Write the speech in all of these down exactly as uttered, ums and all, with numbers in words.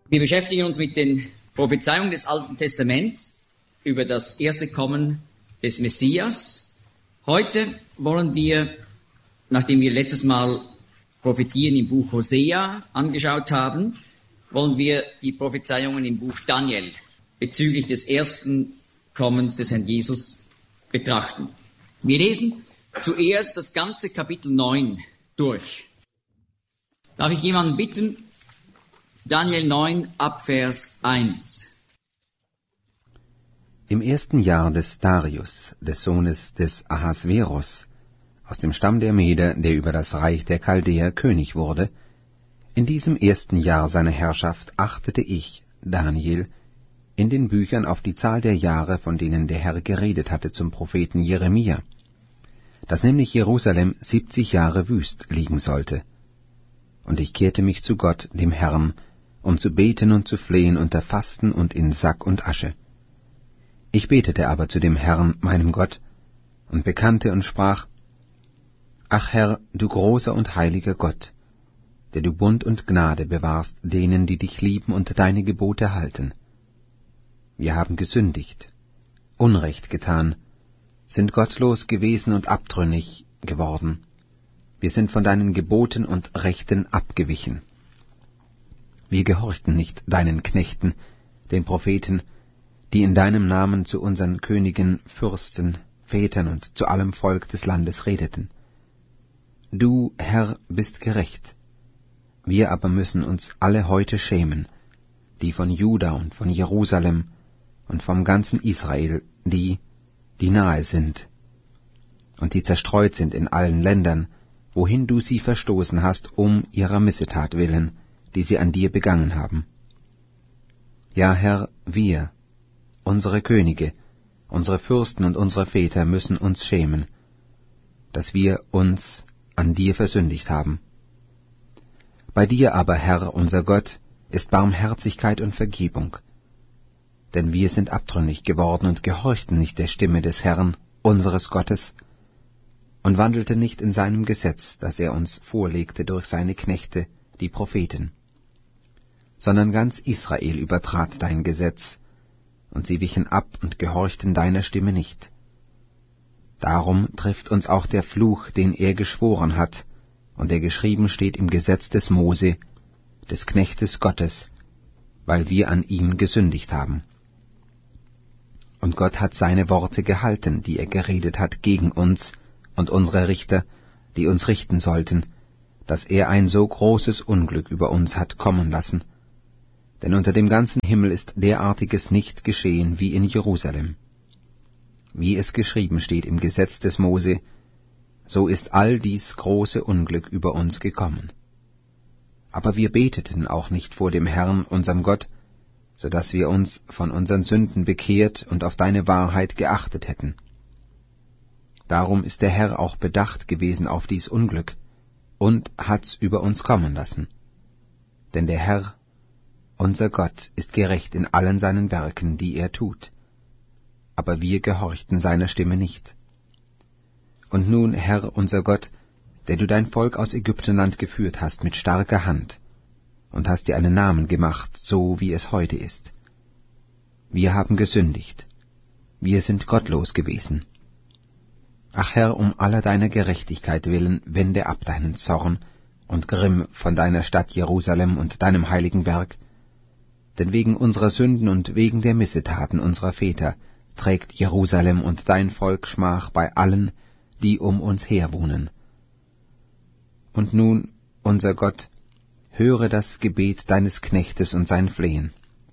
Wir beschäftigen uns mit den Prophezeiungen des Alten Testaments über das erste Kommen des Messias. Heute wollen wir, nachdem wir letztes Mal Prophetien im Buch Hosea angeschaut haben, wollen wir die Prophezeiungen im Buch Daniel bezüglich des ersten Kommens des Herrn Jesus betrachten. Wir lesen zuerst das ganze Kapitel neun durch. Darf ich jemanden bitten? Daniel neun, ab Vers eins. Im ersten Jahr des Darius, des Sohnes des Ahasveros, aus dem Stamm der Meder, der über das Reich der Chaldäer König wurde, in diesem ersten Jahr seiner Herrschaft achtete ich, Daniel, in den Büchern auf die Zahl der Jahre, von denen der Herr geredet hatte zum Propheten Jeremia, dass nämlich Jerusalem siebzig Jahre wüst liegen sollte. Und ich kehrte mich zu Gott, dem Herrn, um zu beten und zu flehen unter Fasten und in Sack und Asche. Ich betete aber zu dem Herrn, meinem Gott, und bekannte und sprach: Ach Herr, du großer und heiliger Gott, der du Bund und Gnade bewahrst denen, die dich lieben und deine Gebote halten. Wir haben gesündigt, Unrecht getan, sind gottlos gewesen und abtrünnig geworden. Wir sind von deinen Geboten und Rechten abgewichen. Wir gehorchten nicht deinen Knechten, den Propheten, die in deinem Namen zu unseren Königen, Fürsten, Vätern und zu allem Volk des Landes redeten. Du, Herr, bist gerecht. Wir aber müssen uns alle heute schämen, die von Juda und von Jerusalem und vom ganzen Israel, die, die nahe sind und die zerstreut sind in allen Ländern, wohin du sie verstoßen hast, um ihrer Missetat willen, die sie an dir begangen haben. Ja, Herr, wir, unsere Könige, unsere Fürsten und unsere Väter müssen uns schämen, dass wir uns an dir versündigt haben. Bei dir aber, Herr, unser Gott, ist Barmherzigkeit und Vergebung, denn wir sind abtrünnig geworden und gehorchten nicht der Stimme des Herrn, unseres Gottes, und wandelten nicht in seinem Gesetz, das er uns vorlegte durch seine Knechte, die Propheten, sondern ganz Israel übertrat dein Gesetz, und sie wichen ab und gehorchten deiner Stimme nicht. Darum trifft uns auch der Fluch, den er geschworen hat, und der geschrieben steht im Gesetz des Mose, des Knechtes Gottes, weil wir an ihm gesündigt haben. Und Gott hat seine Worte gehalten, die er geredet hat gegen uns und unsere Richter, die uns richten sollten, dass er ein so großes Unglück über uns hat kommen lassen. Denn unter dem ganzen Himmel ist derartiges nicht geschehen wie in Jerusalem. Wie es geschrieben steht im Gesetz des Mose, so ist all dies große Unglück über uns gekommen. Aber wir beteten auch nicht vor dem Herrn, unserem Gott, so dass wir uns von unseren Sünden bekehrt und auf deine Wahrheit geachtet hätten. Darum ist der Herr auch bedacht gewesen auf dies Unglück und hat's über uns kommen lassen. Denn der Herr, unser Gott, ist gerecht in allen seinen Werken, die er tut. Aber wir gehorchten seiner Stimme nicht. Und nun, Herr, unser Gott, der du dein Volk aus Ägyptenland geführt hast mit starker Hand, und hast dir einen Namen gemacht, so wie es heute ist. Wir haben gesündigt, wir sind gottlos gewesen. Ach Herr, um aller deiner Gerechtigkeit willen, wende ab deinen Zorn und Grimm von deiner Stadt Jerusalem und deinem heiligen Werk, denn wegen unserer Sünden und wegen der Missetaten unserer Väter trägt Jerusalem und dein Volk Schmach bei allen, die um uns her wohnen. Und nun, unser Gott, höre das Gebet deines Knechtes und sein Flehen.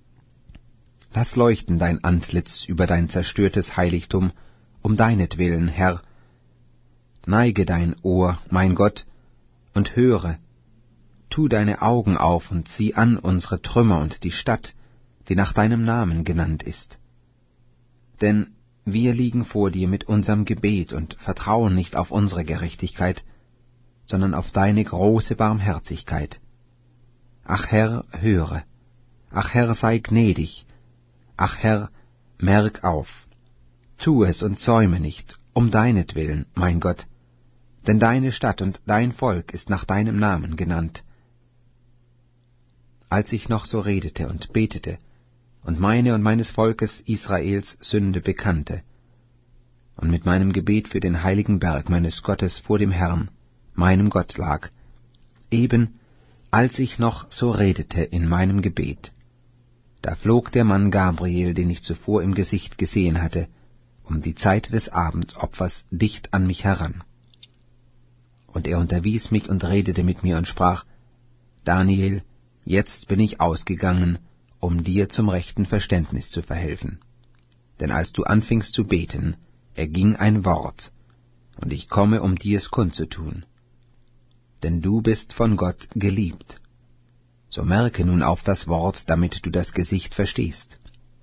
Lass leuchten dein Antlitz über dein zerstörtes Heiligtum, um deinetwillen, Herr. Neige dein Ohr, mein Gott, und höre. Tu deine Augen auf und sieh an unsere Trümmer und die Stadt, die nach deinem Namen genannt ist. Denn wir liegen vor dir mit unserem Gebet und vertrauen nicht auf unsere Gerechtigkeit, sondern auf deine große Barmherzigkeit. Ach Herr, höre. Ach Herr, sei gnädig. Ach Herr, merk auf. Tu es und säume nicht, um deinetwillen, mein Gott, denn deine Stadt und dein Volk ist nach deinem Namen genannt. als ich noch so redete und betete und meine und meines Volkes Israels Sünde bekannte und mit meinem Gebet für den heiligen Berg meines Gottes vor dem Herrn, meinem Gott lag, eben als ich noch so redete in meinem Gebet, da flog der Mann Gabriel, den ich zuvor im Gesicht gesehen hatte, um die Zeit des Abendopfers dicht an mich heran. Und er unterwies mich und redete mit mir und sprach, Daniel, jetzt bin ich ausgegangen, um dir zum rechten Verständnis zu verhelfen. Denn als du anfingst zu beten, erging ein Wort, und ich komme, um dir es kundzutun. Denn du bist von Gott geliebt. So merke nun auf das Wort, damit du das Gesicht verstehst.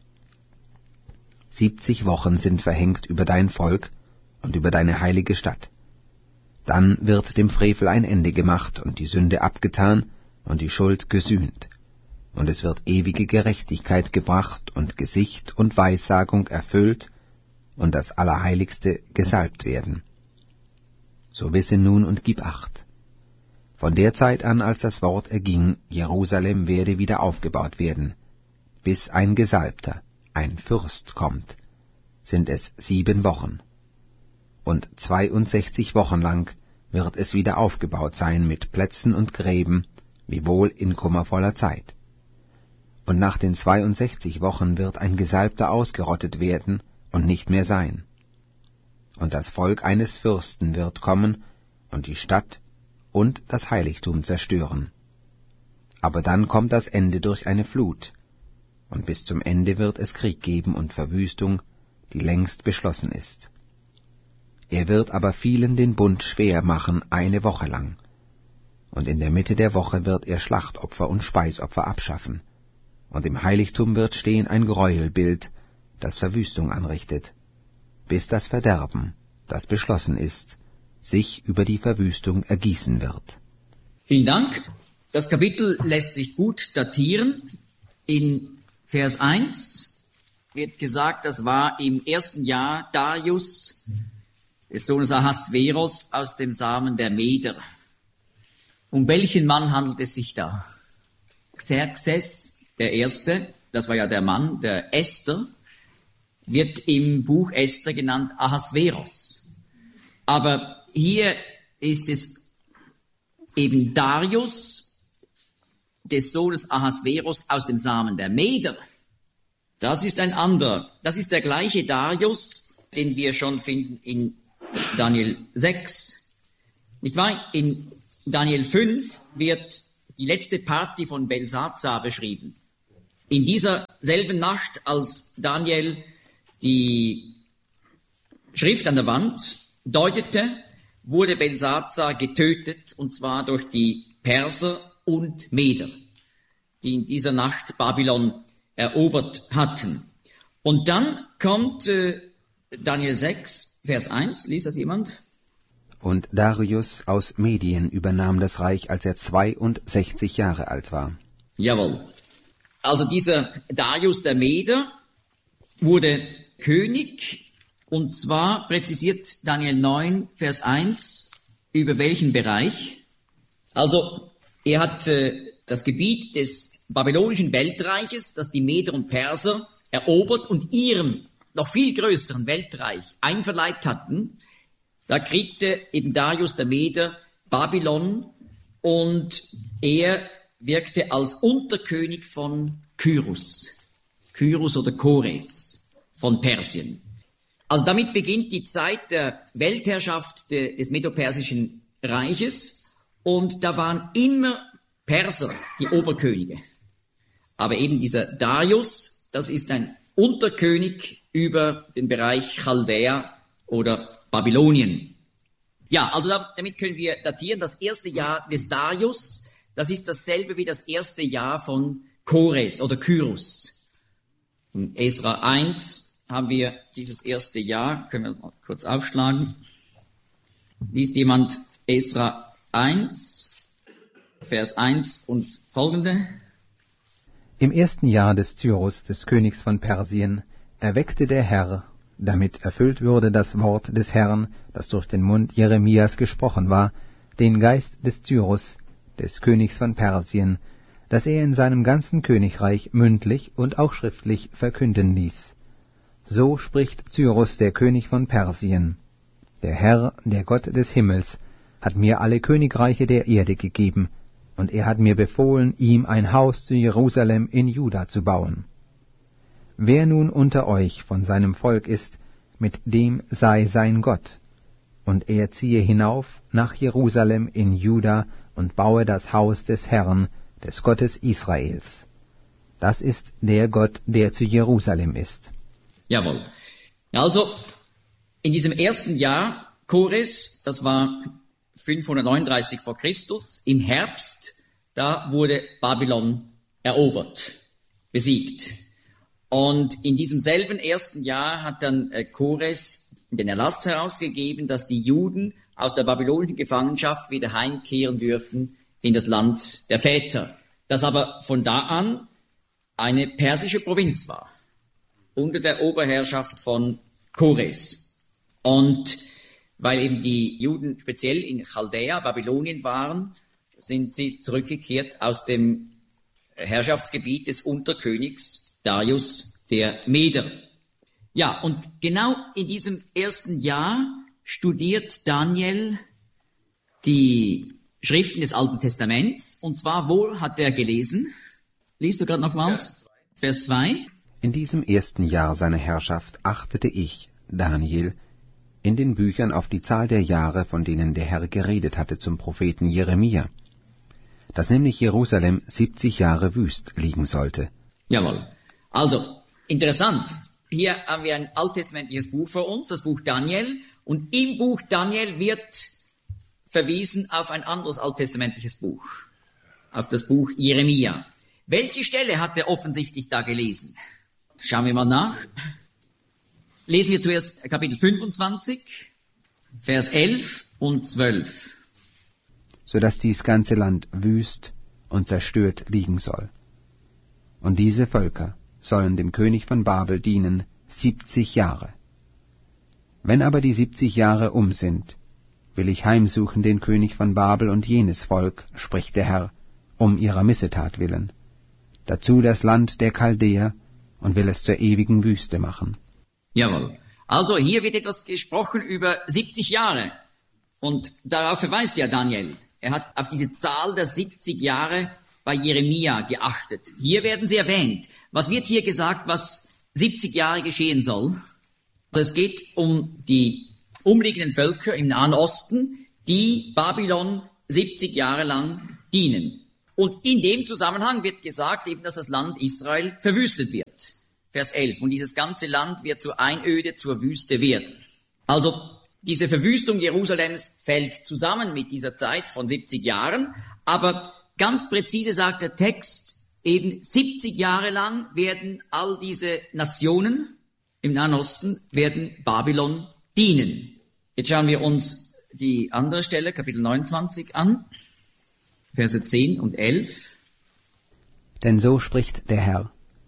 Siebzig Wochen sind verhängt über dein Volk und über deine heilige Stadt. Dann wird dem Frevel ein Ende gemacht und die Sünde abgetan und die Schuld gesühnt. Und es wird ewige Gerechtigkeit gebracht und Gesicht und Weissagung erfüllt und das Allerheiligste gesalbt werden. So wisse nun und gib Acht. Von der Zeit an, als das Wort erging, Jerusalem werde wieder aufgebaut werden, bis ein Gesalbter, ein Fürst kommt, sind es sieben Wochen. Und zweiundsechzig Wochen lang wird es wieder aufgebaut sein mit Plätzen und Gräben, wiewohl in kummervoller Zeit. Und nach den zweiundsechzig Wochen wird ein Gesalbter ausgerottet werden und nicht mehr sein. Und das Volk eines Fürsten wird kommen und die Stadt und das Heiligtum zerstören. Aber dann kommt das Ende durch eine Flut, und bis zum Ende wird es Krieg geben und Verwüstung, die längst beschlossen ist. Er wird aber vielen den Bund schwer machen eine Woche lang, und in der Mitte der Woche wird er Schlachtopfer und Speisopfer abschaffen, und im Heiligtum wird stehen ein Gräuelbild, das Verwüstung anrichtet, bis das Verderben, das beschlossen ist, sich über die Verwüstung ergießen wird. Vielen Dank. Das Kapitel lässt sich gut datieren. In Vers eins wird gesagt, das war im ersten Jahr Darius, des Sohnes Ahasveros, aus dem Samen der Meder. Um welchen Mann handelt es sich da? Xerxes, der Erste, das war ja der Mann, der Esther, wird im Buch Esther genannt Ahasveros. Aber hier ist es eben Darius, des Sohnes Ahasveros, aus dem Samen der Meder. Das ist ein anderer. Das ist der gleiche Darius, den wir schon finden in Daniel sechs. Nicht wahr? In Daniel fünf wird die letzte Party von Belsazar beschrieben. In dieser selben Nacht, als Daniel die Schrift an der Wand deutete, wurde Belsazar getötet, und zwar durch die Perser und Meder, die in dieser Nacht Babylon erobert hatten. Und dann kommt äh, Daniel sechs, Vers eins, liest das jemand? Und Darius aus Medien übernahm das Reich, als er zweiundsechzig Jahre alt war. Jawohl. Also dieser Darius der Meder wurde König, und zwar präzisiert Daniel neun, Vers eins, über welchen Bereich? Also er hat äh, das Gebiet des babylonischen Weltreiches, das die Meder und Perser erobert und ihrem noch viel größeren Weltreich einverleibt hatten. Da kriegte eben Darius der Meder Babylon, und er wirkte als Unterkönig von Kyrus, Kyrus oder Kores von Persien. Also damit beginnt die Zeit der Weltherrschaft des Medo-Persischen Reiches, und da waren immer Perser die Oberkönige. Aber eben dieser Darius, das ist ein Unterkönig über den Bereich Chaldäa oder Babylonien. Ja, also damit können wir datieren, das erste Jahr des Darius, das ist dasselbe wie das erste Jahr von Kores oder Kyrus. In Esra eins haben wir dieses erste Jahr, können wir mal kurz aufschlagen. Liest jemand Esra eins, Vers eins und folgende? Im ersten Jahr des Cyrus, des Königs von Persien, erweckte der Herr, damit erfüllt würde das Wort des Herrn, das durch den Mund Jeremias gesprochen war, den Geist des Cyrus, des Königs von Persien, das er in seinem ganzen Königreich mündlich und auch schriftlich verkünden ließ. So spricht Cyrus, der König von Persien: Der Herr, der Gott des Himmels, hat mir alle Königreiche der Erde gegeben, und er hat mir befohlen, ihm ein Haus zu Jerusalem in Juda zu bauen. Wer nun unter euch von seinem Volk ist, mit dem sei sein Gott, und er ziehe hinauf nach Jerusalem in Juda und baue das Haus des Herrn, des Gottes Israels. Das ist der Gott, der zu Jerusalem ist. Jawohl. Also, in diesem ersten Jahr Kores, das war fünfhundertneununddreißig vor Christus, im Herbst, da wurde Babylon erobert, besiegt. Und in diesem selben ersten Jahr hat dann äh, Kores den Erlass herausgegeben, dass die Juden aus der babylonischen Gefangenschaft wieder heimkehren dürfen in das Land der Väter, das aber von da an eine persische Provinz war, unter der Oberherrschaft von Kores. Und weil eben die Juden speziell in Chaldea, Babylonien waren, sind sie zurückgekehrt aus dem Herrschaftsgebiet des Unterkönigs Darius der Meder. Ja, und genau in diesem ersten Jahr studiert Daniel die Schriften des Alten Testaments. Und zwar, wo hat er gelesen? Liest du gerade nochmals? Vers zwei. In diesem ersten Jahr seiner Herrschaft achtete ich, Daniel, in den Büchern auf die Zahl der Jahre, von denen der Herr geredet hatte zum Propheten Jeremia, dass nämlich Jerusalem siebzig Jahre wüst liegen sollte. Jawohl. Also, interessant. Hier haben wir ein alttestamentliches Buch vor uns, das Buch Daniel. Und im Buch Daniel wird verwiesen auf ein anderes alttestamentliches Buch, auf das Buch Jeremia. Welche Stelle hat er offensichtlich da gelesen? Schauen wir mal nach. Lesen wir zuerst Kapitel fünfundzwanzig, Vers elf und zwölf. So dass dies ganze Land wüst und zerstört liegen soll. Und diese Völker sollen dem König von Babel dienen siebzig Jahre. Wenn aber die siebzig Jahre um sind, will ich heimsuchen den König von Babel und jenes Volk, spricht der Herr, um ihrer Missetat willen, dazu das Land der Chaldäer, und will es zur ewigen Wüste machen. Jawohl. Also hier wird etwas gesprochen über siebzig Jahre. Und darauf verweist ja Daniel. Er hat auf diese Zahl der siebzig Jahre bei Jeremia geachtet. Hier werden sie erwähnt. Was wird hier gesagt, was siebzig Jahre geschehen soll? Es geht um die umliegenden Völker im Nahen Osten, die Babylon siebzig Jahre lang dienen. Und in dem Zusammenhang wird gesagt, eben, dass das Land Israel verwüstet wird. Vers elf. Und dieses ganze Land wird zur Einöde, zur Wüste werden. Also diese Verwüstung Jerusalems fällt zusammen mit dieser Zeit von siebzig Jahren. Aber ganz präzise sagt der Text, eben siebzig Jahre lang werden all diese Nationen im Nahen Osten, werden Babylon dienen. Jetzt schauen wir uns die andere Stelle, Kapitel neunundzwanzig, an. Verse zehn und elf. Denn so spricht der Herr: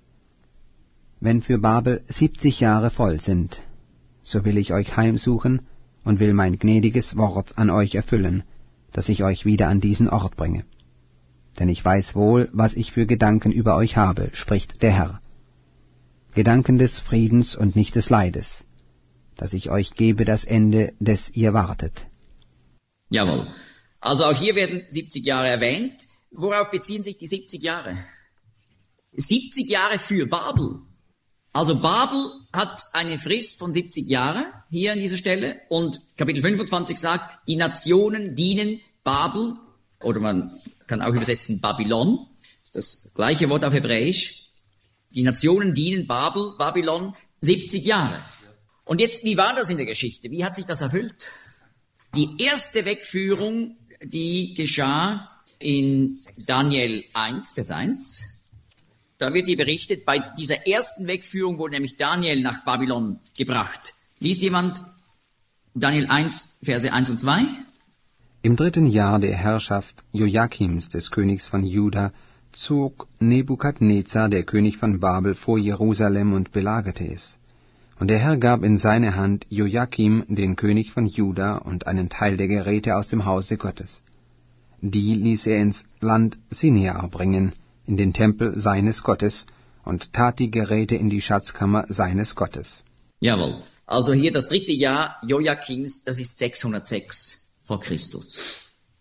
Wenn für Babel siebzig Jahre voll sind, so will ich euch heimsuchen und will mein gnädiges Wort an euch erfüllen, dass ich euch wieder an diesen Ort bringe. Denn ich weiß wohl, was ich für Gedanken über euch habe, spricht der Herr. Gedanken des Friedens und nicht des Leides, dass ich euch gebe das Ende, des ihr wartet. Jawohl. Also auch hier werden siebzig Jahre erwähnt. Worauf beziehen sich die siebzig Jahre? siebzig Jahre für Babel. Also Babel hat eine Frist von siebzig Jahren hier an dieser Stelle. Und Kapitel fünfundzwanzig sagt, die Nationen dienen Babel, oder man kann auch übersetzen Babylon. Das ist das gleiche Wort auf Hebräisch. Die Nationen dienen Babel, Babylon, siebzig Jahre. Und jetzt, wie war das in der Geschichte? Wie hat sich das erfüllt? Die erste Wegführung, die geschah in Daniel eins, Vers eins. Da wird hier berichtet, bei dieser ersten Wegführung wurde nämlich Daniel nach Babylon gebracht. Liest jemand Daniel eins, Verse eins und zwei? Im dritten Jahr der Herrschaft Joachims, des Königs von Juda, zog Nebukadnezar, der König von Babel, vor Jerusalem und belagerte es. Und der Herr gab in seine Hand Joachim, den König von Juda, und einen Teil der Geräte aus dem Hause Gottes. Die ließ er ins Land Sinear bringen, in den Tempel seines Gottes und tat die Geräte in die Schatzkammer seines Gottes. Jawohl. Also hier das dritte Jahr Joachims, das ist sechshundertsechs vor Christus.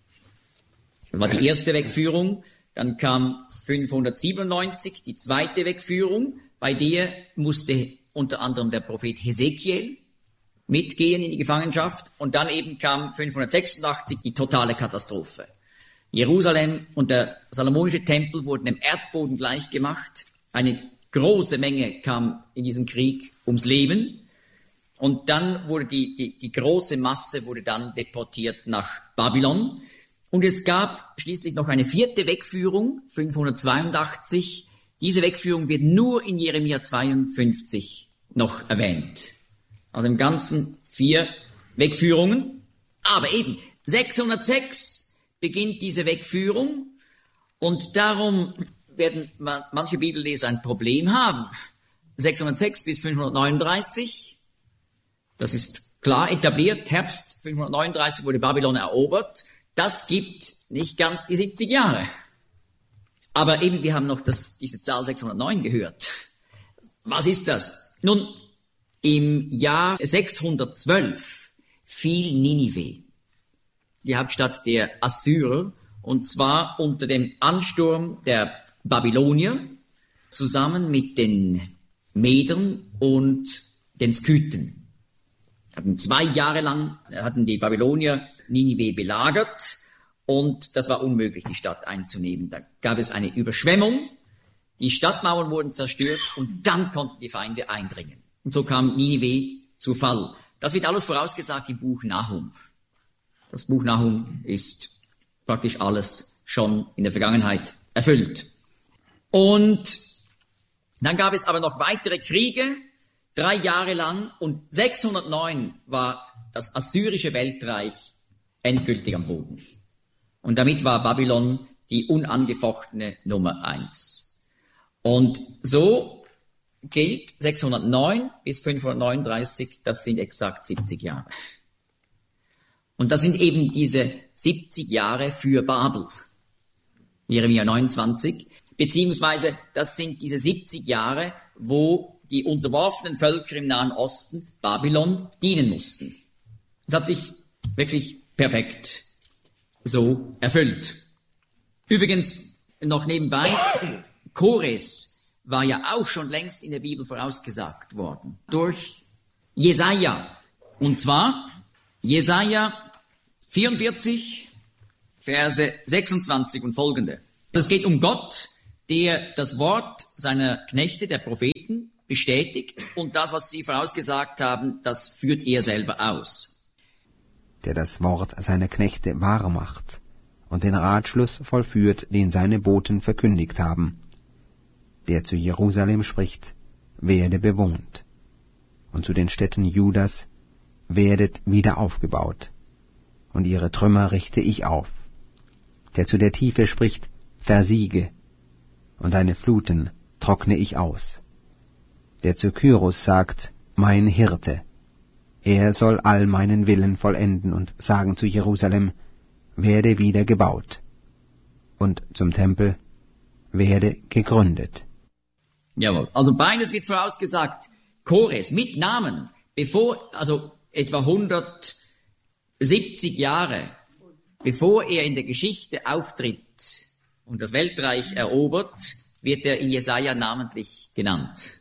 Das war die erste Wegführung. Dann kam fünfhundertsiebenundneunzig die zweite Wegführung. Bei der musste unter anderem der Prophet Hesekiel mitgehen in die Gefangenschaft. Und dann eben kam fünfhundertsechsundachtzig die totale Katastrophe. Jerusalem und der salomonische Tempel wurden dem Erdboden gleichgemacht. Eine große Menge kam in diesem Krieg ums Leben. Und dann wurde die, die, die große Masse wurde dann deportiert nach Babylon. Und es gab schließlich noch eine vierte Wegführung, fünfhundertzweiundachtzig. Diese Wegführung wird nur in Jeremia zweiundfünfzig noch erwähnt. Also im Ganzen vier Wegführungen. Aber eben sechshundertsechs beginnt diese Wegführung. Und darum werden manche Bibelleser ein Problem haben. sechshundertsechs bis fünfhundertneununddreißig, das ist klar etabliert. Herbst fünfhundertneununddreißig wurde Babylon erobert. Das gibt nicht ganz die siebzig Jahre. Aber eben, wir haben noch das, diese Zahl sechshundertneun gehört. Was ist das? Nun, im Jahr sechshundertzwölf fiel Ninive, die Hauptstadt der Assyrer, und zwar unter dem Ansturm der Babylonier, zusammen mit den Medern und den Skythen. Hatten zwei Jahre lang, hatten die Babylonier Ninive belagert, und das war unmöglich, die Stadt einzunehmen. Da gab es eine Überschwemmung, die Stadtmauern wurden zerstört, und dann konnten die Feinde eindringen. Und so kam Ninive zu Fall. Das wird alles vorausgesagt im Buch Nahum. Das Buch Nahum ist praktisch alles schon in der Vergangenheit erfüllt. Und dann gab es aber noch weitere Kriege, drei Jahre lang, und sechshundertneun war das assyrische Weltreich endgültig am Boden. Und damit war Babylon die unangefochtene Nummer eins. Und so gilt sechshundertneun bis fünfhundertneununddreißig, das sind exakt siebzig Jahre. Und das sind eben diese siebzig Jahre für Babel. Jeremia neunundzwanzig. Beziehungsweise das sind diese siebzig Jahre, wo die unterworfenen Völker im Nahen Osten Babylon dienen mussten. Das hat sich wirklich perfekt so erfüllt. Übrigens noch nebenbei, Kores war ja auch schon längst in der Bibel vorausgesagt worden durch Jesaja. Und zwar Jesaja vierundvierzig, Verse sechsundzwanzig und folgende. Es geht um Gott, der das Wort seiner Knechte, der Propheten, bestätigt, und das, was sie vorausgesagt haben, das führt er selber aus. Der das Wort seiner Knechte wahr macht und den Ratschluss vollführt, den seine Boten verkündigt haben, der zu Jerusalem spricht, werde bewohnt, und zu den Städten Judas, werdet wieder aufgebaut, und ihre Trümmer richte ich auf, der zu der Tiefe spricht, versiege, und deine Fluten trockne ich aus, der zu Kyros sagt, mein Hirte, er soll all meinen Willen vollenden und sagen zu Jerusalem, werde wieder gebaut, und zum Tempel, werde gegründet. Jawohl, also beides wird vorausgesagt. Kores mit Namen, bevor, also etwa hundertsiebzig Jahre, bevor er in der Geschichte auftritt und das Weltreich erobert, wird er in Jesaja namentlich genannt.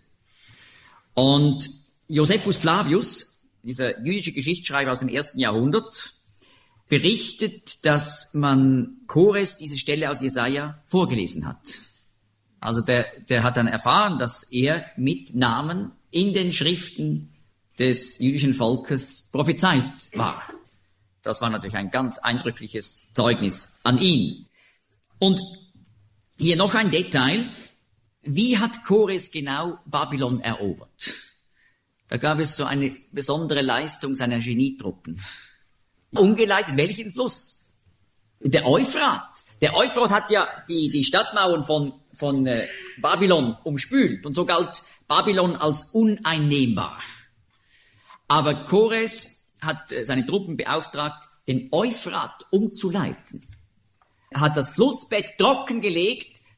Und Josephus Flavius, dieser jüdische Geschichtsschreiber aus dem ersten Jahrhundert, berichtet, dass man Kores diese Stelle aus Jesaja vorgelesen hat. Also der, der hat dann erfahren, dass er mit Namen in den Schriften des jüdischen Volkes prophezeit war. Das war natürlich ein ganz eindrückliches Zeugnis an ihn. Und hier noch ein Detail. Wie hat Kores genau Babylon erobert? Da gab es so eine besondere Leistung seiner Genietruppen. Umgeleitet welchen Fluss? Der Euphrat. Der Euphrat hat ja die, die Stadtmauern von, von äh, Babylon umspült, und so galt Babylon als uneinnehmbar. Aber Kores hat äh, seine Truppen beauftragt, den Euphrat umzuleiten. Er hat das Flussbett trockengelegt,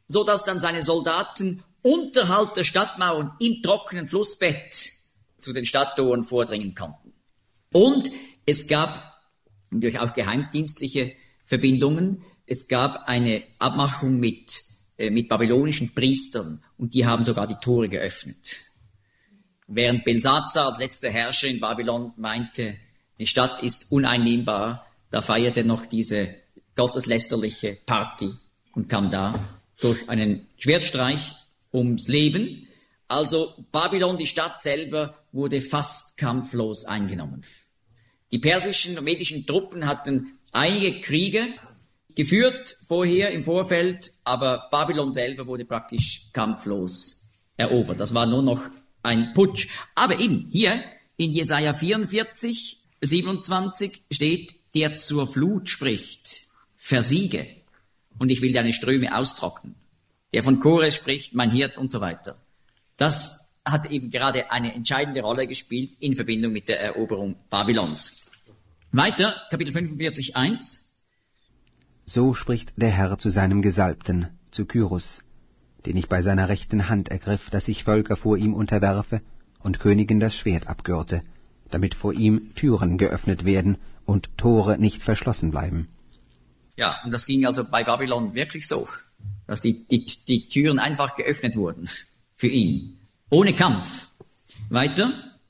so dass dann seine Soldaten unterhalb der Stadtmauern im trockenen Flussbett zu den Stadttoren vordringen konnten. Und es gab natürlich auch geheimdienstliche Verbindungen. Es gab eine Abmachung mit, äh, mit babylonischen Priestern und die haben sogar die Tore geöffnet. Während Belsazar als letzter Herrscher in Babylon meinte, die Stadt ist uneinnehmbar, da feierte noch diese gotteslästerliche Party und kam da durch einen Schwertstreich ums Leben. Also Babylon, die Stadt selber, wurde fast kampflos eingenommen. Die persischen und medischen Truppen hatten einige Kriege geführt vorher im Vorfeld, aber Babylon selber wurde praktisch kampflos erobert. Das war nur noch ein Putsch. Aber eben hier in Jesaja vierundvierzig, siebenundzwanzig steht, der zur Flut spricht, versiege und ich will deine Ströme austrocknen. Der von Kores spricht, mein Hirt und so weiter. Das hat eben gerade eine entscheidende Rolle gespielt in Verbindung mit der Eroberung Babylons. Weiter, Kapitel fünfundvierzig, eins. So spricht der Herr zu seinem Gesalbten, zu Kyrus, den ich bei seiner rechten Hand ergriff, dass ich Völker vor ihm unterwerfe und Königen das Schwert abgürte, damit vor ihm Türen geöffnet werden und Tore nicht verschlossen bleiben. Ja, und das ging also bei Babylon wirklich so, dass die, die, die Türen einfach geöffnet wurden für ihn, ohne Kampf. Weiter.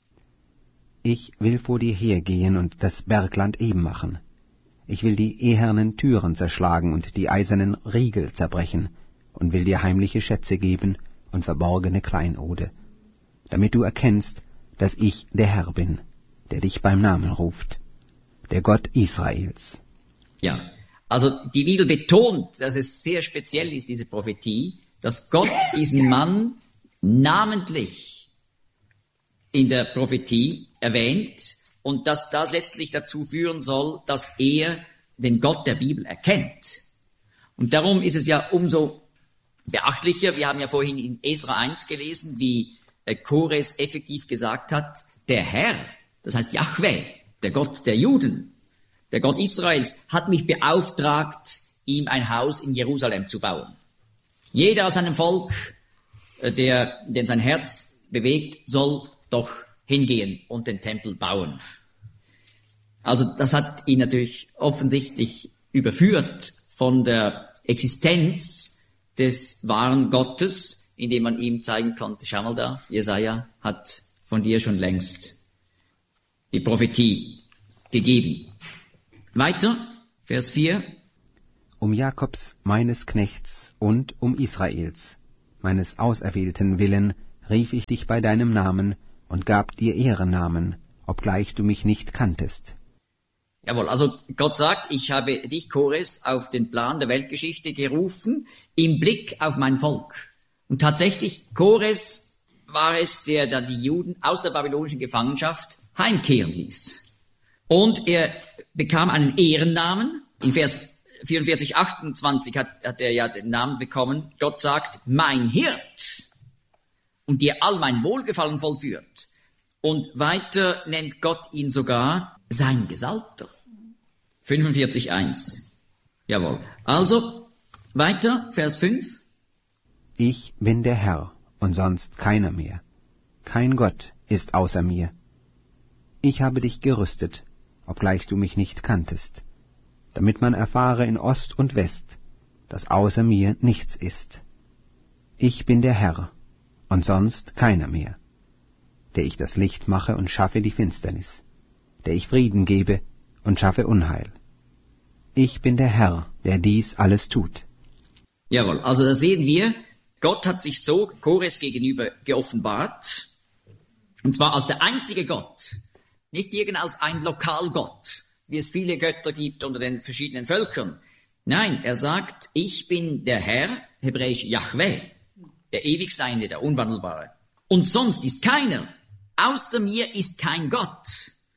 Ich will vor dir hergehen und das Bergland eben machen. Ich will die ehernen Türen zerschlagen und die eisernen Riegel zerbrechen und will dir heimliche Schätze geben und verborgene Kleinode, damit du erkennst, dass ich der Herr bin, der dich beim Namen ruft, der Gott Israels. Ja, also die Bibel betont, dass es sehr speziell ist, diese Prophetie, dass Gott diesen Mann namentlich in der Prophetie erwähnt und dass das letztlich dazu führen soll, dass er den Gott der Bibel erkennt. Und darum ist es ja umso beachtlicher, wir haben ja vorhin in Esra eins gelesen, wie Kores effektiv gesagt hat, der Herr, das heißt Jahwe, der Gott der Juden, der Gott Israels, hat mich beauftragt, ihm ein Haus in Jerusalem zu bauen. Jeder aus seinem Volk, der, den sein Herz bewegt, soll doch hingehen und den Tempel bauen. Also das hat ihn natürlich offensichtlich überführt von der Existenz des wahren Gottes, indem man ihm zeigen konnte, schau mal da, Jesaja hat von dir schon längst die Prophetie gegeben. Weiter, Vers vier. Um Jakobs, meines Knechts, und um Israels, meines Auserwählten willen, rief ich dich bei deinem Namen und gab dir Ehrennamen, obgleich du mich nicht kanntest. Jawohl, also Gott sagt, ich habe dich, Kores, auf den Plan der Weltgeschichte gerufen, im Blick auf mein Volk. Und tatsächlich, Kores war es, der dann die Juden aus der babylonischen Gefangenschaft heimkehren ließ. Und er bekam einen Ehrennamen. In Vers vierundvierzig, achtundzwanzig hat, hat er ja den Namen bekommen. Gott sagt, mein Hirt, und dir all mein Wohlgefallen vollführt. Und weiter nennt Gott ihn sogar sein Gesalbter. fünfundvierzig, eins. Jawohl. Also, weiter, Vers fünf. Ich bin der Herr, und sonst keiner mehr. Kein Gott ist außer mir. Ich habe dich gerüstet, obgleich du mich nicht kanntest, damit man erfahre in Ost und West, dass außer mir nichts ist. Ich bin der Herr, und sonst keiner mehr, der ich das Licht mache und schaffe die Finsternis, der ich Frieden gebe und schaffe Unheil. Ich bin der Herr, der dies alles tut. Jawohl, also da sehen wir, Gott hat sich so Kores gegenüber geoffenbart, und zwar als der einzige Gott, nicht irgend als ein Lokalgott, wie es viele Götter gibt unter den verschiedenen Völkern. Nein, er sagt, ich bin der Herr, hebräisch Jahwe, der Ewigseinde, der Unwandelbare. Und sonst ist keiner, außer mir ist kein Gott.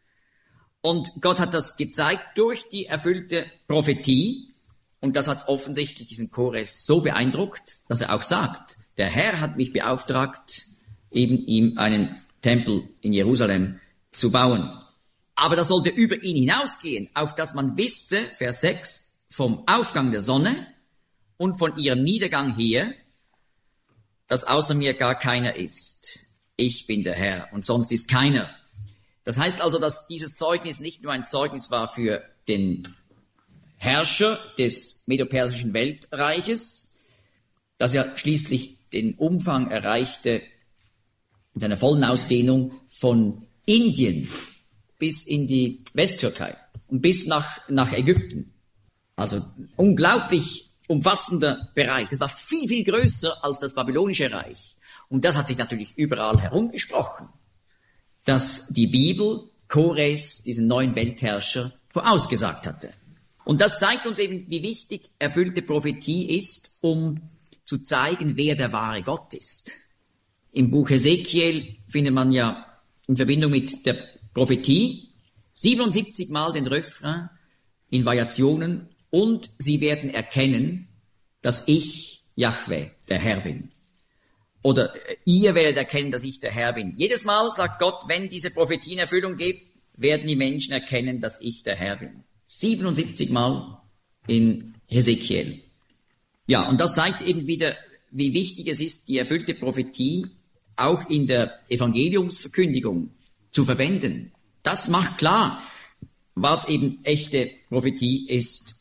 Und Gott hat das gezeigt durch die erfüllte Prophetie. Und das hat offensichtlich diesen Kores so beeindruckt, dass er auch sagt, der Herr hat mich beauftragt, eben ihm einen Tempel in Jerusalem zu bauen. Aber das sollte über ihn hinausgehen, auf dass man wisse, Vers sechs, vom Aufgang der Sonne und von ihrem Niedergang her, dass außer mir gar keiner ist. Ich bin der Herr und sonst ist keiner. Das heißt also, dass dieses Zeugnis nicht nur ein Zeugnis war für den Herrscher des medopersischen Weltreiches, das ja schließlich den Umfang erreichte in seiner vollen Ausdehnung von Indien bis in die Westtürkei und bis nach, nach Ägypten. Also unglaublich umfassender Bereich. Das war viel, viel größer als das babylonische Reich. Und das hat sich natürlich überall herumgesprochen, dass die Bibel Kores, diesen neuen Weltherrscher, vorausgesagt hatte. Und das zeigt uns eben, wie wichtig erfüllte Prophetie ist, um zu zeigen, wer der wahre Gott ist. Im Buch Hesekiel findet man ja in Verbindung mit der Prophetie siebenundsiebzig Mal den Refrain in Variationen: und sie werden erkennen, dass ich, Jahwe, der Herr bin. Oder ihr werdet erkennen, dass ich der Herr bin. Jedes Mal sagt Gott, wenn diese Prophetie in Erfüllung geht, werden die Menschen erkennen, dass ich der Herr bin. siebenundsiebzig Mal in Hesekiel. Ja, und das zeigt eben wieder, wie wichtig es ist, die erfüllte Prophetie auch in der Evangeliumsverkündigung zu verwenden. Das macht klar, was eben echte Prophetie ist,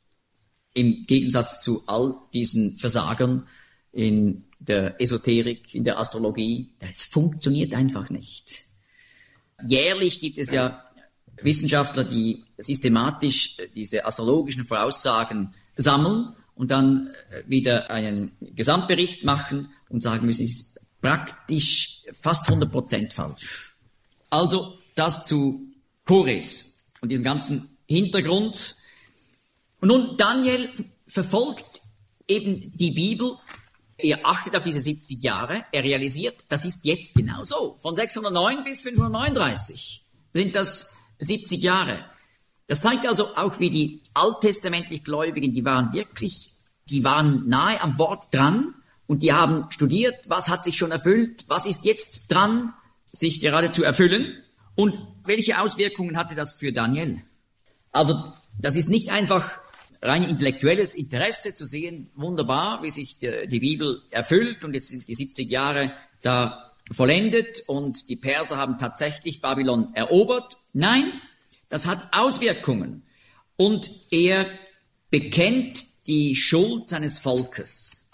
im Gegensatz zu all diesen Versagern in der Esoterik, in der Astrologie. Das funktioniert einfach nicht. Jährlich gibt es ja Wissenschaftler, die systematisch diese astrologischen Voraussagen sammeln und dann wieder einen Gesamtbericht machen und sagen müssen, es ist praktisch fast hundert Prozent falsch. Also das zu Kores und dem ganzen Hintergrund. Und nun, Daniel verfolgt eben die Bibel. Er achtet auf diese siebzig Jahre. Er realisiert, das ist jetzt genau so. Von sechshundertneun bis fünfhundertneununddreißig sind das siebzig Jahre. Das zeigt also auch, wie die alttestamentlich Gläubigen, die waren wirklich, die waren nahe am Wort dran und die haben studiert, was hat sich schon erfüllt, was ist jetzt dran, sich gerade zu erfüllen und welche Auswirkungen hatte das für Daniel. Also das ist nicht einfach rein intellektuelles Interesse zu sehen, wunderbar, wie sich die, die Bibel erfüllt und jetzt sind die siebzig Jahre da vollendet und die Perser haben tatsächlich Babylon erobert. Nein, das hat Auswirkungen und er bekennt die Schuld seines Volkes.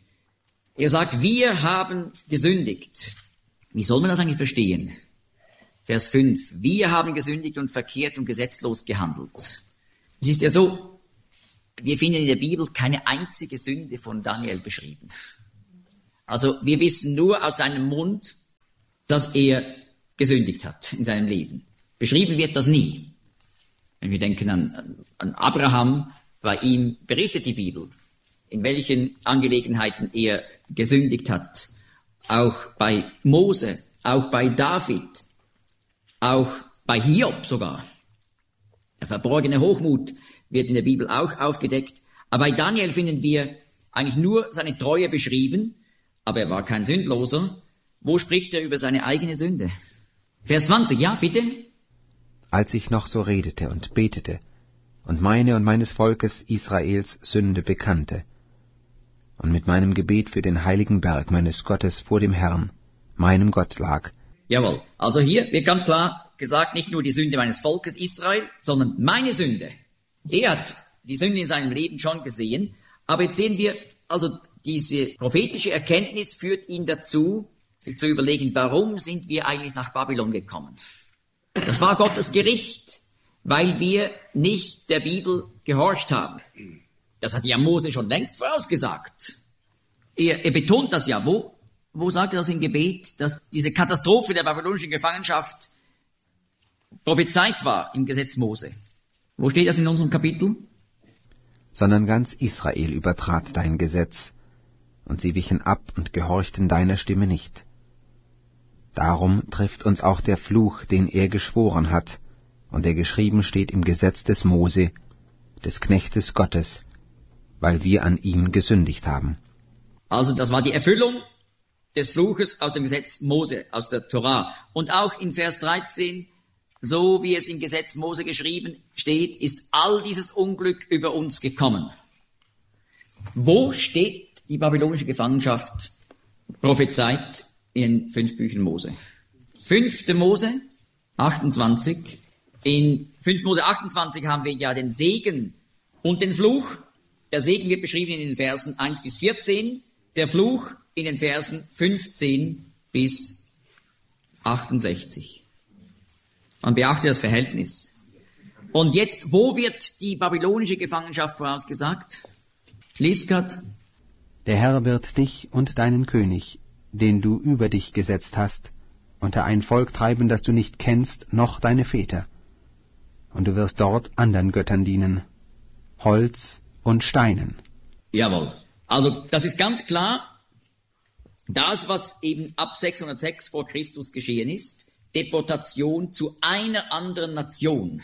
Er sagt, wir haben gesündigt. Wie soll man das eigentlich verstehen? Vers fünf, wir haben gesündigt und verkehrt und gesetzlos gehandelt. Es ist ja so, wir finden in der Bibel keine einzige Sünde von Daniel beschrieben. Also wir wissen nur aus seinem Mund, dass er gesündigt hat in seinem Leben. Beschrieben wird das nie. Wenn wir denken an, an Abraham, bei ihm berichtet die Bibel, in welchen Angelegenheiten er gesündigt hat. Auch bei Mose, auch bei David, auch bei Hiob sogar. Der verborgene Hochmut wird in der Bibel auch aufgedeckt. Aber bei Daniel finden wir eigentlich nur seine Treue beschrieben, aber er war kein Sündloser. Wo spricht er über seine eigene Sünde? Vers zwanzig, ja, bitte? Als ich noch so redete und betete und meine und meines Volkes Israels Sünde bekannte und mit meinem Gebet für den heiligen Berg meines Gottes vor dem Herrn, meinem Gott lag. Jawohl, also hier wird ganz klar gesagt, nicht nur die Sünde meines Volkes Israel, sondern meine Sünde. Er hat die Sünde in seinem Leben schon gesehen, aber jetzt sehen wir, also diese prophetische Erkenntnis führt ihn dazu, sich zu überlegen, warum sind wir eigentlich nach Babylon gekommen? Das war Gottes Gericht, weil wir nicht der Bibel gehorcht haben. Das hat ja Mose schon längst vorausgesagt. Er, er betont das ja. Wo, wo sagt er das im Gebet, dass diese Katastrophe der babylonischen Gefangenschaft prophezeit war im Gesetz Mose? Wo steht das in unserem Kapitel? Sondern ganz Israel übertrat dein Gesetz, und sie wichen ab und gehorchten deiner Stimme nicht. Darum trifft uns auch der Fluch, den er geschworen hat, und der geschrieben steht im Gesetz des Mose, des Knechtes Gottes, weil wir an ihm gesündigt haben. Also das war die Erfüllung des Fluches aus dem Gesetz Mose, aus der Torah. Und auch in Vers dreizehn, so wie es im Gesetz Mose geschrieben steht, ist all dieses Unglück über uns gekommen. Wo steht die babylonische Gefangenschaft prophezeit in fünf Büchern Mose? fünfte Mose achtundzwanzig. In fünfte Mose achtundzwanzig haben wir ja den Segen und den Fluch. Der Segen wird beschrieben in den Versen eins bis vierzehn, der Fluch in den Versen fünfzehn bis achtundsechzig. Man beachte das Verhältnis. Und jetzt, wo wird die babylonische Gefangenschaft vorausgesagt? Lies grad. Der Herr wird dich und deinen König, den du über dich gesetzt hast, unter ein Volk treiben, das du nicht kennst, noch deine Väter. Und du wirst dort anderen Göttern dienen, Holz und Steinen. Jawohl. Also das ist ganz klar, das, was eben ab sechshundertsechs vor Christus geschehen ist, Deportation zu einer anderen Nation.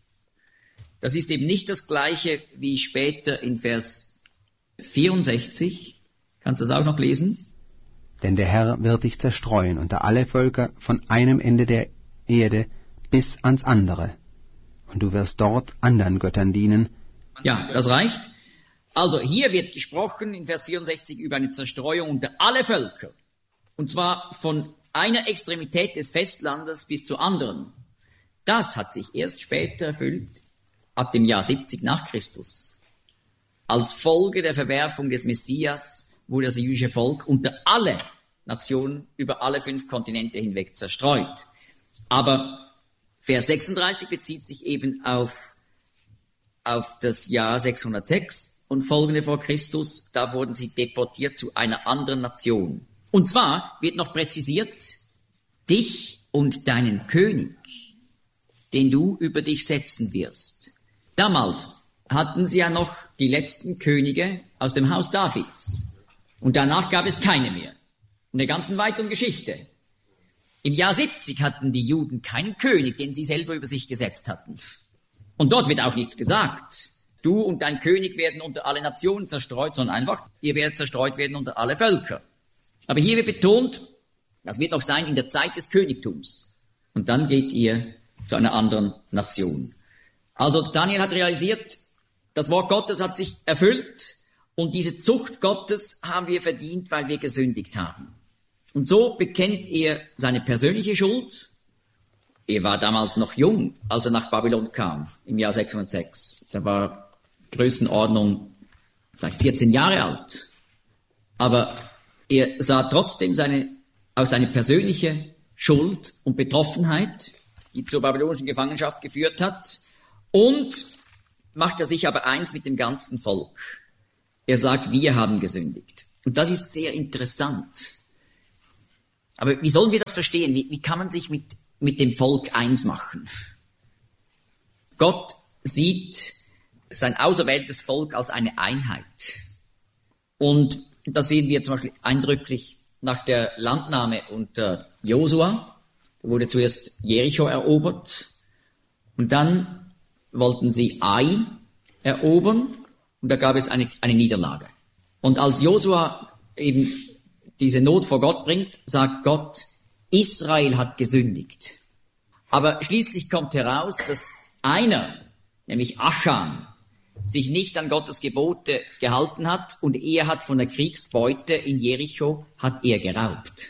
Das ist eben nicht das Gleiche wie später in Vers vierundsechzig. Kannst du das auch noch lesen? Denn der Herr wird dich zerstreuen unter alle Völker von einem Ende der Erde bis ans andere. Und du wirst dort anderen Göttern dienen. Ja, das reicht. Also hier wird gesprochen in Vers vierundsechzig über eine Zerstreuung unter alle Völker. Und zwar von einer Extremität des Festlandes bis zur anderen. Das hat sich erst später erfüllt, ab dem Jahr siebzig nach Christus. Als Folge der Verwerfung des Messias wurde das jüdische Volk unter alle Nationen über alle fünf Kontinente hinweg zerstreut. Aber Vers sechsunddreißig bezieht sich eben auf, auf das Jahr sechshundertsechs und folgende vor Christus. Da wurden sie deportiert zu einer anderen Nation. Und zwar wird noch präzisiert, dich und deinen König, den du über dich setzen wirst. Damals hatten sie ja noch die letzten Könige aus dem Haus Davids. Und danach gab es keine mehr. In der ganzen weiteren Geschichte. Im Jahr siebzig hatten die Juden keinen König, den sie selber über sich gesetzt hatten. Und dort wird auch nichts gesagt. Du und dein König werden unter alle Nationen zerstreut, sondern einfach, ihr werdet zerstreut werden unter alle Völker. Aber hier wird betont, das wird noch sein in der Zeit des Königtums. Und dann geht ihr zu einer anderen Nation. Also Daniel hat realisiert, das Wort Gottes hat sich erfüllt. Und diese Zucht Gottes haben wir verdient, weil wir gesündigt haben. Und so bekennt er seine persönliche Schuld. Er war damals noch jung, als er nach Babylon kam, im Jahr sechshundertsechs. Da war Größenordnung vielleicht vierzehn Jahre alt. Aber er sah trotzdem seine, auch seine persönliche Schuld und Betroffenheit, die zur babylonischen Gefangenschaft geführt hat. Und macht er sich aber eins mit dem ganzen Volk. Er sagt, wir haben gesündigt. Und das ist sehr interessant. Aber wie sollen wir das verstehen? Wie, wie kann man sich mit, mit dem Volk eins machen? Gott sieht sein auserwähltes Volk als eine Einheit. Und das sehen wir zum Beispiel eindrücklich nach der Landnahme unter Josua. Da wurde zuerst Jericho erobert. Und dann wollten sie Ai erobern. Und da gab es eine, eine Niederlage. Und als Josua eben diese Not vor Gott bringt, sagt Gott, Israel hat gesündigt. Aber schließlich kommt heraus, dass einer, nämlich Achan, sich nicht an Gottes Gebote gehalten hat und er hat von der Kriegsbeute in Jericho, hat er geraubt.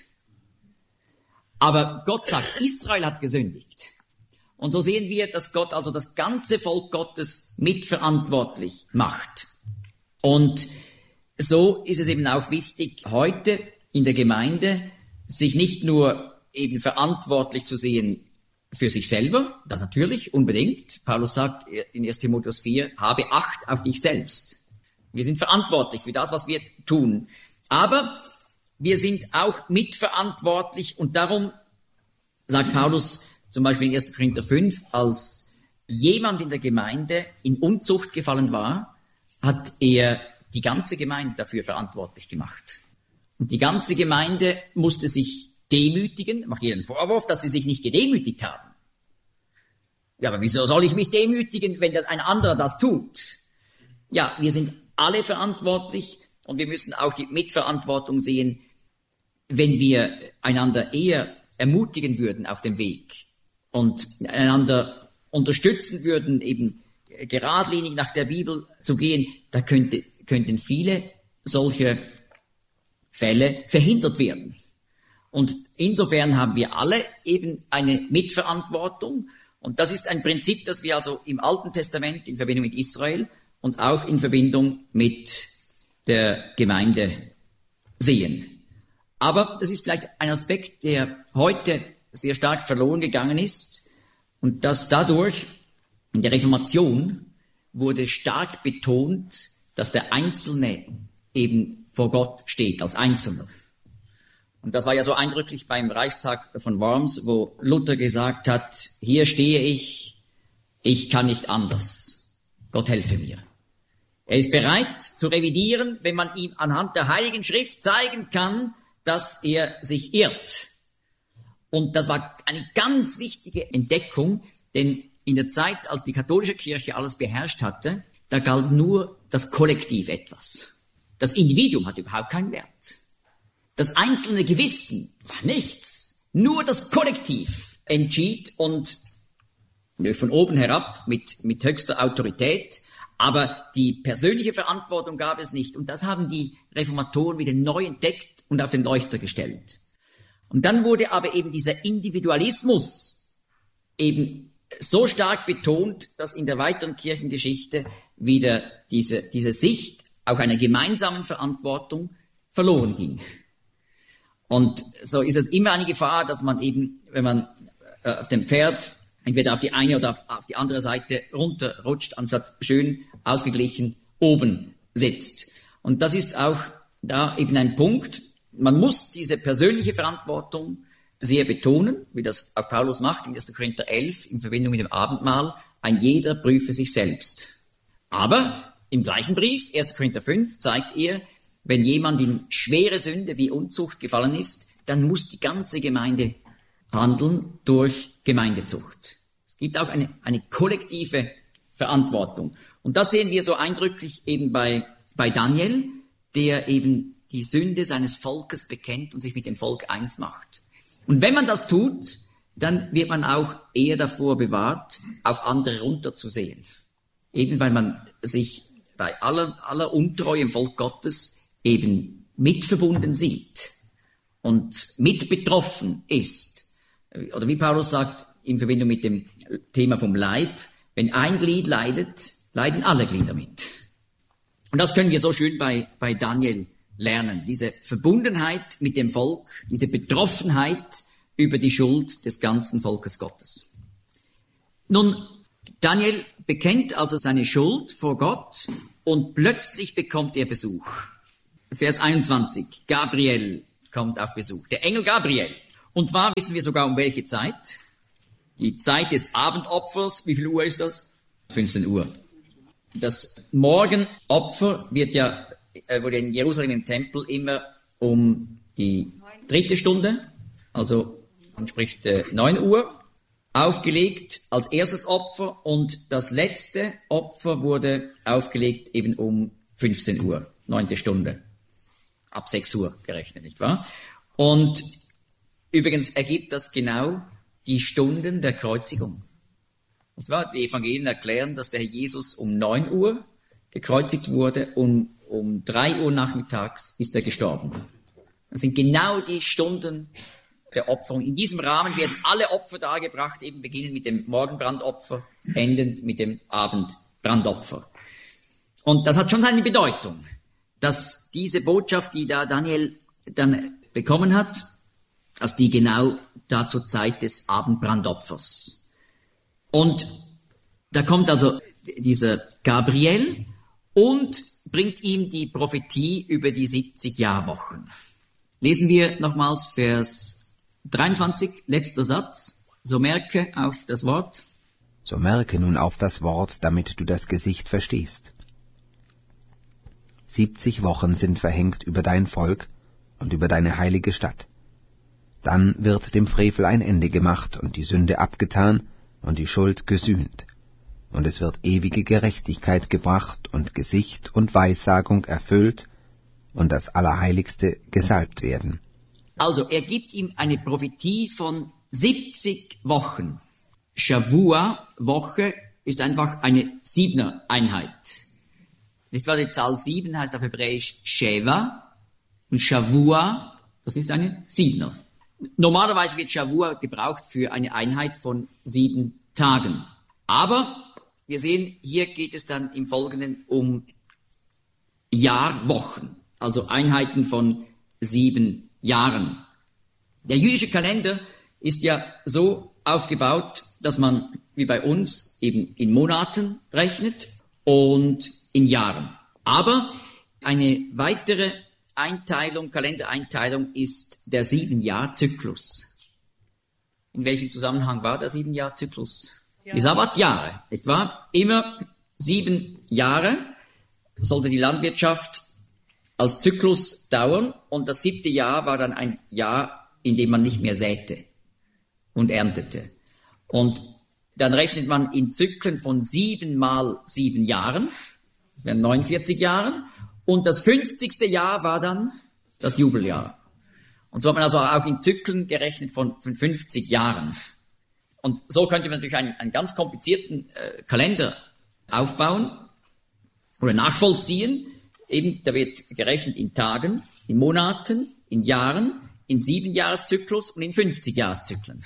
Aber Gott sagt, Israel hat gesündigt. Und so sehen wir, dass Gott also das ganze Volk Gottes mitverantwortlich macht. Und so ist es eben auch wichtig, heute in der Gemeinde sich nicht nur eben verantwortlich zu sehen für sich selber, das natürlich unbedingt. Paulus sagt in erster Timotheus vier, habe Acht auf dich selbst. Wir sind verantwortlich für das, was wir tun. Aber wir sind auch mitverantwortlich und darum sagt Paulus, zum Beispiel in erster Korinther fünf, als jemand in der Gemeinde in Unzucht gefallen war, hat er die ganze Gemeinde dafür verantwortlich gemacht. Und die ganze Gemeinde musste sich demütigen, macht ihr einen Vorwurf, dass sie sich nicht gedemütigt haben. Ja, aber wieso soll ich mich demütigen, wenn ein anderer das tut? Ja, wir sind alle verantwortlich und wir müssen auch die Mitverantwortung sehen, wenn wir einander eher ermutigen würden auf dem Weg und einander unterstützen würden, eben geradlinig nach der Bibel zu gehen, da könnte könnten viele solche Fälle verhindert werden. Und insofern haben wir alle eben eine Mitverantwortung. Und das ist ein Prinzip, das wir also im Alten Testament in Verbindung mit Israel und auch in Verbindung mit der Gemeinde sehen. Aber das ist vielleicht ein Aspekt, der heute sehr stark verloren gegangen ist und dass dadurch in der Reformation wurde stark betont, dass der Einzelne eben vor Gott steht, als Einzelner. Und das war ja so eindrücklich beim Reichstag von Worms, wo Luther gesagt hat, hier stehe ich, ich kann nicht anders. Gott helfe mir. Er ist bereit zu revidieren, wenn man ihm anhand der Heiligen Schrift zeigen kann, dass er sich irrt. Und das war eine ganz wichtige Entdeckung, denn in der Zeit, als die katholische Kirche alles beherrscht hatte, da galt nur das Kollektiv etwas. Das Individuum hat überhaupt keinen Wert. Das einzelne Gewissen war nichts. Nur das Kollektiv entschied und von oben herab mit, mit höchster Autorität. Aber die persönliche Verantwortung gab es nicht. Und das haben die Reformatoren wieder neu entdeckt und auf den Leuchter gestellt. Und dann wurde aber eben dieser Individualismus eben so stark betont, dass in der weiteren Kirchengeschichte wieder diese, diese Sicht auch einer gemeinsamen Verantwortung verloren ging. Und so ist es immer eine Gefahr, dass man eben, wenn man äh, auf dem Pferd entweder auf die eine oder auf, auf die andere Seite runterrutscht, anstatt schön ausgeglichen oben sitzt. Und das ist auch da eben ein Punkt. Man muss diese persönliche Verantwortung sehr betonen, wie das auch Paulus macht in erster Korinther elf in Verbindung mit dem Abendmahl. Ein jeder prüfe sich selbst. Aber im gleichen Brief, erster Korinther fünf, zeigt er, wenn jemand in schwere Sünde wie Unzucht gefallen ist, dann muss die ganze Gemeinde handeln durch Gemeindezucht. Es gibt auch eine, eine kollektive Verantwortung. Und das sehen wir so eindrücklich eben bei, bei Daniel, der eben die Sünde seines Volkes bekennt und sich mit dem Volk eins macht. Und wenn man das tut, dann wird man auch eher davor bewahrt, auf andere runterzusehen. Eben weil man sich bei aller, aller Untreue im Volk Gottes eben mitverbunden sieht und mit betroffen ist. Oder wie Paulus sagt, in Verbindung mit dem Thema vom Leib, wenn ein Glied leidet, leiden alle Glieder mit. Und das können wir so schön bei, bei Daniel lernen. Diese Verbundenheit mit dem Volk, diese Betroffenheit über die Schuld des ganzen Volkes Gottes. Nun, Daniel bekennt also seine Schuld vor Gott und plötzlich bekommt er Besuch. Vers einundzwanzig, Gabriel kommt auf Besuch. Der Engel Gabriel. Und zwar wissen wir sogar um welche Zeit. Die Zeit des Abendopfers, wie viel Uhr ist das? fünfzehn Uhr. Das Morgenopfer wird ja, wurde in Jerusalem im Tempel immer um die dritte Stunde, also man spricht äh, neun Uhr, aufgelegt als erstes Opfer und das letzte Opfer wurde aufgelegt eben um fünfzehn Uhr, neunte Stunde. Ab sechs Uhr gerechnet, nicht wahr? Und übrigens ergibt das genau die Stunden der Kreuzigung. Nicht wahr? Die Evangelien erklären, dass der Herr Jesus um neun Uhr gekreuzigt wurde und um drei Uhr nachmittags ist er gestorben. Das sind genau die Stunden der Opferung. In diesem Rahmen werden alle Opfer dargebracht, eben beginnend mit dem Morgenbrandopfer, endend mit dem Abendbrandopfer. Und das hat schon seine Bedeutung, dass diese Botschaft, die da Daniel dann bekommen hat, dass die genau da zur Zeit des Abendbrandopfers. Und da kommt also dieser Gabriel und bringt ihm die Prophetie über die siebzig Jahrwochen. Lesen wir nochmals Vers dreiundzwanzig, letzter Satz. So merke auf das Wort. So merke nun auf das Wort, damit du das Gesicht verstehst. Siebzig Wochen sind verhängt über dein Volk und über deine heilige Stadt. Dann wird dem Frevel ein Ende gemacht und die Sünde abgetan und die Schuld gesühnt. Und es wird ewige Gerechtigkeit gebracht und Gesicht und Weissagung erfüllt und das Allerheiligste gesalbt werden. Also er gibt ihm eine Prophetie von siebzig Wochen. Shavua, Woche, ist einfach eine Siebener-Einheit. Nicht wahr? Die Zahl sieben heißt auf Hebräisch Sheva und Shavua, das ist eine Siebener. Normalerweise wird Shavua gebraucht für eine Einheit von sieben Tagen. Aber wir sehen, hier geht es dann im Folgenden um Jahrwochen, also Einheiten von sieben Jahren. Der jüdische Kalender ist ja so aufgebaut, dass man wie bei uns eben in Monaten rechnet und in Jahren. Aber eine weitere Einteilung, Kalendereinteilung ist der Sieben-Jahr-Zyklus. In welchem Zusammenhang war der Sieben-Jahr-Zyklus? Ja. Die Sabbatjahre, nicht wahr? Immer sieben Jahre sollte die Landwirtschaft als Zyklus dauern und das siebte Jahr war dann ein Jahr, in dem man nicht mehr säte und erntete. Und dann rechnet man in Zyklen von sieben mal sieben Jahren, das wären neunundvierzig Jahre, und das fünfzigste Jahr war dann das Jubeljahr. Und so hat man also auch in Zyklen gerechnet von, von fünfzig Jahren. Und so könnte man natürlich einen, einen ganz komplizierten äh, Kalender aufbauen oder nachvollziehen. Eben, da wird gerechnet in Tagen, in Monaten, in Jahren, in Siebenjahreszyklus und in fünfzigjahrzyklen.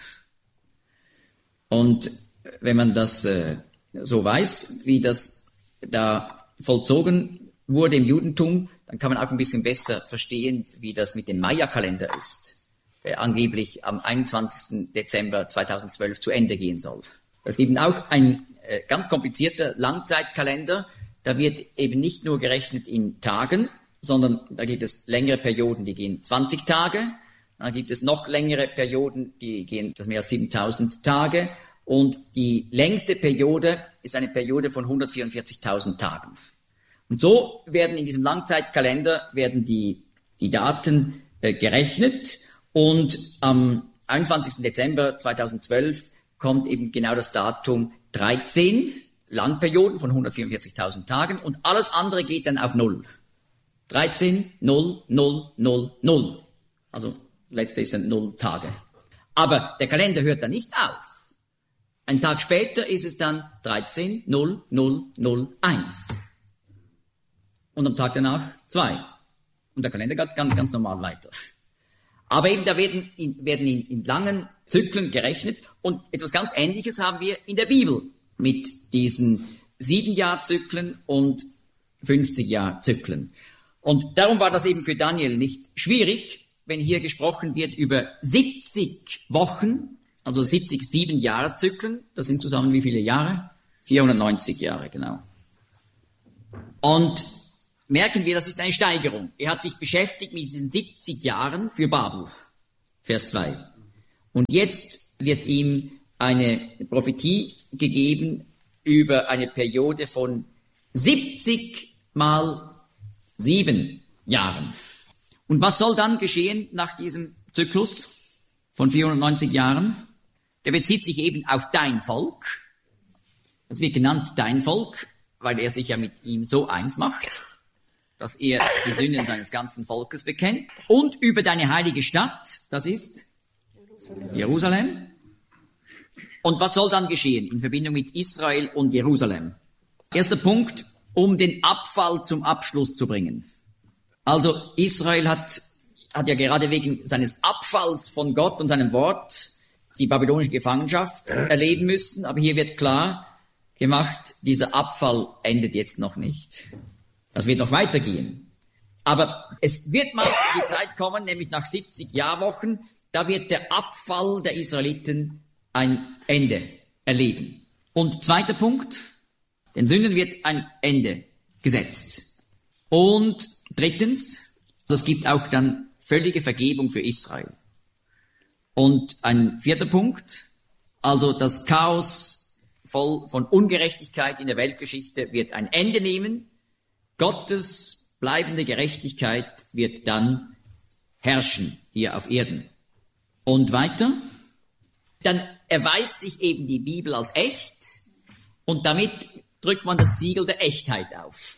Und wenn man das äh, so weiß, wie das da vollzogen wurde im Judentum, dann kann man auch ein bisschen besser verstehen, wie das mit dem Maya-Kalender ist, der angeblich am einundzwanzigsten Dezember zweitausendzwölf zu Ende gehen soll. Das ist eben auch ein äh, ganz komplizierter Langzeitkalender. Da wird eben nicht nur gerechnet in Tagen, sondern da gibt es längere Perioden, die gehen zwanzig Tage. Dann gibt es noch längere Perioden, die gehen das mehr als siebentausend Tage. Und die längste Periode ist eine Periode von hundertvierundvierzigtausend Tagen. Und so werden in diesem Langzeitkalender werden die, die Daten äh, gerechnet. Und am einundzwanzigsten Dezember zweitausendzwölf kommt eben genau das Datum dreizehn Langperioden von hundertvierundvierzigtausend Tagen und alles andere geht dann auf Null. dreizehn, null, null, null, null. Also letzte ist dann Null Tage. Aber der Kalender hört dann nicht auf. Ein Tag später ist es dann dreizehn, null, null, null, eins. Und am Tag danach zwei. Und der Kalender geht ganz, ganz normal weiter. Aber eben da werden in, werden in, in langen Zyklen gerechnet und etwas ganz Ähnliches haben wir in der Bibel mit diesen Sieben-Jahr-Zyklen und fünfzig-Jahr-Zyklen. Und darum war das eben für Daniel nicht schwierig, wenn hier gesprochen wird über siebzig Wochen, also siebzig Sieben-Jahreszyklen. Das sind zusammen wie viele Jahre? vierhundertneunzig Jahre, genau. Und merken wir, das ist eine Steigerung. Er hat sich beschäftigt mit diesen siebzig Jahren für Babel. Vers zwei. Und jetzt wird ihm eine Prophetie gegeben über eine Periode von siebzig mal sieben Jahren. Und was soll dann geschehen nach diesem Zyklus von vierhundertneunzig Jahren? Der bezieht sich eben auf dein Volk. Das wird genannt dein Volk, weil er sich ja mit ihm so eins macht, dass er die Sünden seines ganzen Volkes bekennt. Und über deine heilige Stadt, das ist Jerusalem. Jerusalem. Und was soll dann geschehen in Verbindung mit Israel und Jerusalem? Erster Punkt, um den Abfall zum Abschluss zu bringen. Also Israel hat, hat ja gerade wegen seines Abfalls von Gott und seinem Wort die babylonische Gefangenschaft erleben müssen. Aber hier wird klar gemacht, dieser Abfall endet jetzt noch nicht. Das wird noch weitergehen. Aber es wird mal die Zeit kommen, nämlich nach siebzig Jahrwochen, da wird der Abfall der Israeliten ein Ende erleben. Und zweiter Punkt, den Sünden wird ein Ende gesetzt. Und drittens, das gibt auch dann völlige Vergebung für Israel. Und ein vierter Punkt, also das Chaos voll von Ungerechtigkeit in der Weltgeschichte wird ein Ende nehmen. Gottes bleibende Gerechtigkeit wird dann herrschen hier auf Erden. Und weiter, dann erweist sich eben die Bibel als echt und damit drückt man das Siegel der Echtheit auf.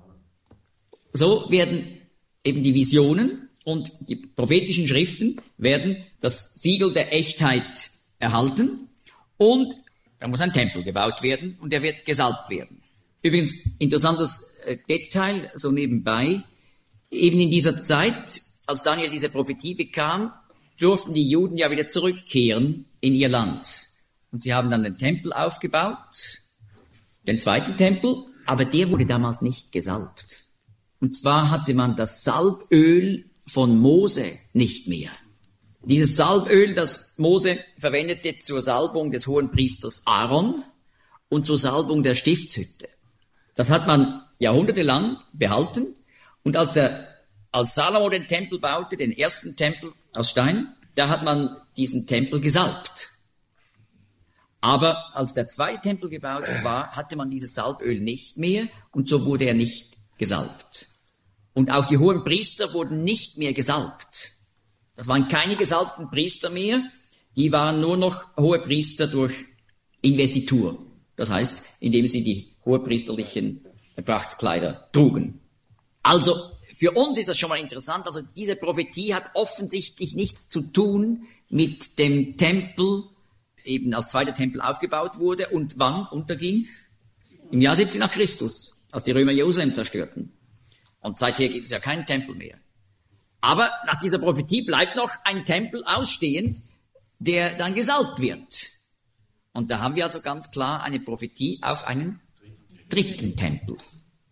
So werden eben die Visionen und die prophetischen Schriften werden das Siegel der Echtheit erhalten und da muss ein Tempel gebaut werden und der wird gesalbt werden. Übrigens, interessantes Detail, so nebenbei, eben in dieser Zeit, als Daniel diese Prophetie bekam, durften die Juden ja wieder zurückkehren in ihr Land. Und sie haben dann den Tempel aufgebaut, den zweiten Tempel, aber der wurde damals nicht gesalbt. Und zwar hatte man das Salböl von Mose nicht mehr. Dieses Salböl, das Mose verwendete zur Salbung des Hohenpriesters Aaron und zur Salbung der Stiftshütte. Das hat man jahrhundertelang behalten. Und als, der, als Salomo den Tempel baute, den ersten Tempel aus Stein, da hat man diesen Tempel gesalbt. Aber als der zweite Tempel gebaut war, hatte man dieses Salböl nicht mehr und so wurde er nicht gesalbt. Und auch die hohen Priester wurden nicht mehr gesalbt. Das waren keine gesalbten Priester mehr, die waren nur noch hohe Priester durch Investitur. Das heißt, indem sie die hohepriesterlichen Prachtskleider trugen. Also für uns ist das schon mal interessant, also diese Prophetie hat offensichtlich nichts zu tun mit dem Tempel, eben als zweiter Tempel aufgebaut wurde und wann unterging? Im Jahr siebzig nach Christus, als die Römer Jerusalem zerstörten. Und seither gibt es ja keinen Tempel mehr. Aber nach dieser Prophetie bleibt noch ein Tempel ausstehend, der dann gesalbt wird. Und da haben wir also ganz klar eine Prophetie auf einen dritten Tempel.